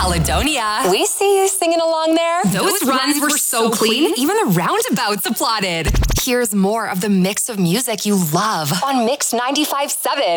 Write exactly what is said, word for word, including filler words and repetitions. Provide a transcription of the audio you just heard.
Caledonia. We see you singing along there. Those runs were so clean, even the roundabouts applauded. Here's more of the mix of music you love on Mix ninety-five point seven.